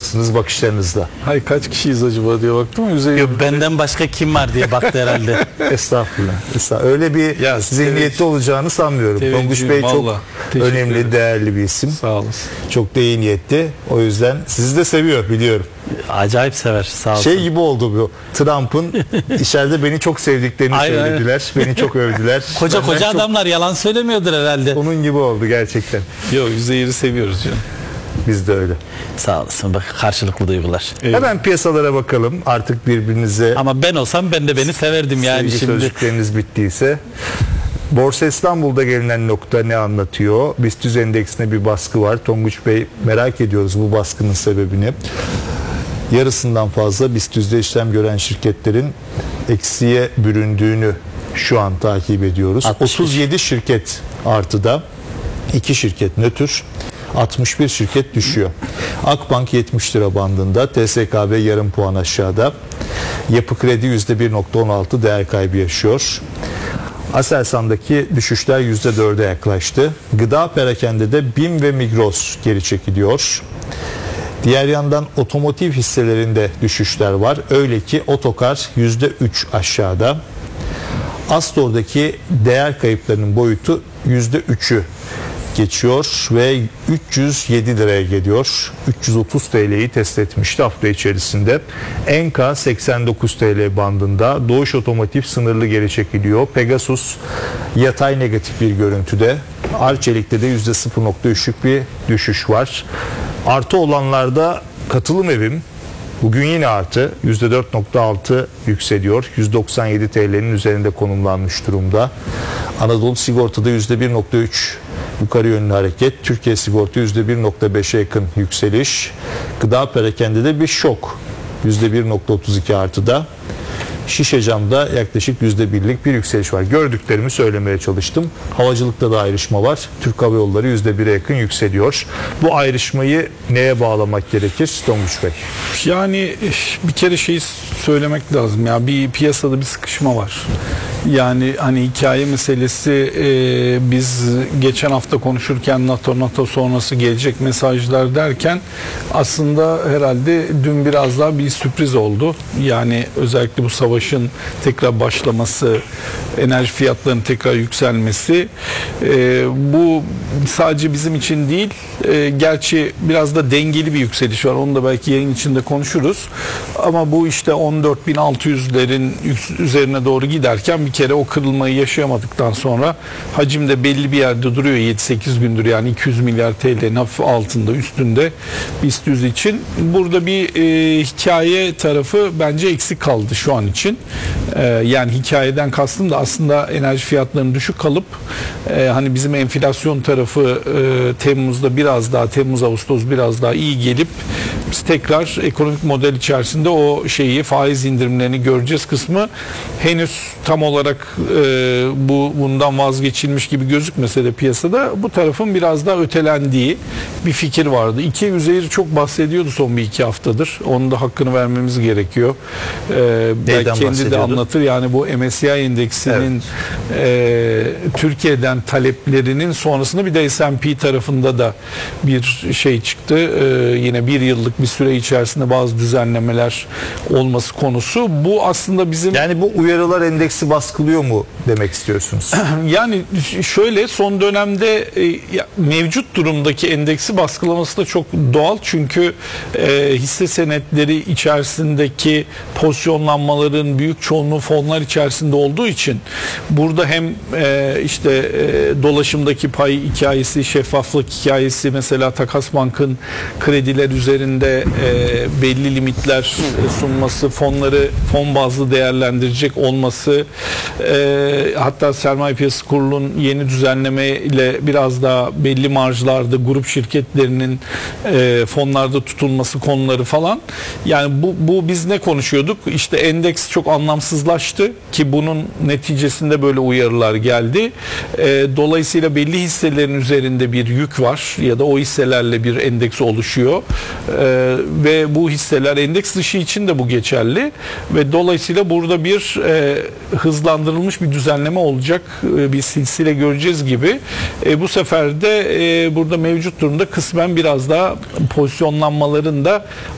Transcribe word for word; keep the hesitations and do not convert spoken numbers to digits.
mısınız bakışlarınızla? Hay kaç kişiyiz acaba diye baktım. Üzeri... Yok, benden başka kim var diye baktı herhalde. Estağfurullah. Estağfurullah. Öyle bir Ya, zihniyette teveccüh- olacağını sanmıyorum. teveccüh, Tonguç Bey çok vallahi. Teşekkür önemli, ederim. değerli bir isim. Sağ olasın. Çok da iyi niyetli. O yüzden sizi de seviyor biliyorum. Acayip sever, sağ olsun. Şey gibi oldu bu. Trump'ın içeride beni çok sevdiklerini Aynen, söylediler. Beni çok övdüler. Koca Benden koca çok- adamlar yalan söylemiyordur herhalde. Onun gibi oldu gerçekten. Yok, Üzeyir'i seviyoruz canım. Biz de öyle. Sağ olasın, bak karşılıklı duygular. Hemen piyasalara bakalım. Artık birbirinize Ama ben olsam ben de beni severdim yani sevgi şimdi. sözcükleriniz bittiyse. Borsa İstanbul'da gelinen nokta ne anlatıyor? BIST yüz endeksine bir baskı var. Tonguç Bey, merak ediyoruz bu baskının sebebini. Yarısından fazla BIST yüzde işlem gören şirketlerin eksiye büründüğünü şu an takip ediyoruz. altmış bir. otuz yedi şirket artıda, iki şirket nötr, altmış bir şirket düşüyor. Akbank yetmiş lira bandında, T S K B yarım puan aşağıda. Yapı Kredi yüzde bir nokta on altı değer kaybı yaşıyor. Aselsan'daki düşüşler yüzde dörde yaklaştı. Gıda perakendede BİM ve Migros geri çekiliyor. Diğer yandan otomotiv hisselerinde düşüşler var. Öyle ki Otokar yüzde üç aşağıda. Astor'daki değer kayıplarının boyutu yüzde üçü geçiyor ve üç yüz yedi liraya geliyor. üç yüz otuz T L'yi test etmişti hafta içerisinde. Enka seksen dokuz T L bandında. Doğuş Otomotiv sınırlı geri çekiliyor. Pegasus yatay negatif bir görüntüde. Arçelik'te de yüzde sıfır nokta üçlük bir düşüş var. Artı olanlarda katılım evim bugün yine artı yüzde dört nokta altı yükseliyor. yüz doksan yedi T L'nin üzerinde konumlanmış durumda. Anadolu Sigorta'da yüzde bir nokta üç yukarı yönlü hareket. Türkiye Sigorta yüzde bir nokta beşe yakın yükseliş. Gıda perakende de bir şok. yüzde bir nokta otuz iki artıda. Şişecam'da yaklaşık yüzde birlik bir yükseliş var. Gördüklerimi söylemeye çalıştım. Havacılıkta da ayrışma var. Türk Hava Yolları yüzde bire yakın yükseliyor. Bu ayrışmayı neye bağlamak gerekir Tonguç Bey? Yani bir kere şeyi söylemek lazım ya, bir piyasada bir sıkışma var. Yani hani hikaye meselesi, e, biz geçen hafta konuşurken NATO NATO sonrası gelecek mesajlar derken aslında herhalde dün biraz daha bir sürpriz oldu. Yani özellikle bu savaşın tekrar başlaması, enerji fiyatlarının tekrar yükselmesi, e, bu sadece bizim için değil, e, gerçi biraz da dengeli bir yükseliş var. Onu da belki yayın içinde konuşuruz. Ama bu işte on dört bin altı yüzlerin üzerine doğru giderken bir kere o kırılmayı yaşayamadıktan sonra hacim de belli bir yerde duruyor yedi sekiz gündür, yani iki yüz milyar T L'nin hafif altında üstünde BIST yüz için. Burada bir e, hikaye tarafı bence eksik kaldı şu an için. E, yani hikayeden kastım da aslında enerji fiyatlarının düşük kalıp e, hani bizim enflasyon tarafı e, Temmuz'da biraz daha, Temmuz Ağustos biraz daha iyi gelip biz tekrar ekonomik model içerisinde o şeyi, faiz indirimlerini göreceğiz kısmı henüz tam olarak e, bu bundan vazgeçilmiş gibi gözükmese de piyasada bu tarafın biraz daha ötelendiği bir fikir vardı. İki Üzeyir çok bahsediyordu son bir iki haftadır. Onun da hakkını vermemiz gerekiyor. E, belki kendi de anlatır. Yani bu M S C I endeksinin evet. e, Türkiye'den taleplerinin sonrasında bir de S and P tarafında da bir şey çıktı. E, yine bir yıllık bir süre içerisinde bazı düzenlemeler olması konusu. Bu aslında bizim... Yani bu uyarılar endeksi baskılıyor mu demek istiyorsunuz? Yani şöyle, son dönemde e, mevcut durumdaki endeksi baskılaması da çok doğal. Çünkü e, hisse senetleri içerisindeki pozisyonlanmaların büyük çoğunluğu fonlar içerisinde olduğu için burada hem e, işte e, dolaşımdaki pay hikayesi, şeffaflık hikayesi, mesela Takas Bank'ın krediler üzerinde e, belli limitler sunması, fonları fon bazlı değerlendirecek olması, e, hatta Sermaye Piyasası Kurulu'nun yeni düzenleme ile biraz daha belli marjlarda grup şirketlerinin e, fonlarda tutulması konuları falan. Yani bu, bu biz ne konuşuyorduk? İşte endeks çok anlamsızlaştı ki bunun neticesinde böyle uyarılar geldi. E, dolayısıyla belli hisselerin üzerinde bir yük var ya da o hisselerle bir endeks oluşuyor. E, ve bu hisseler endeks dışı için de bu geçerli ve dolayısıyla burada bir e, hızlandırılmış bir düzenleme olacak, e, bir silsile göreceğiz gibi. E, bu sefer de e, burada mevcut durumda kısmen biraz daha pozisyonlanmaların da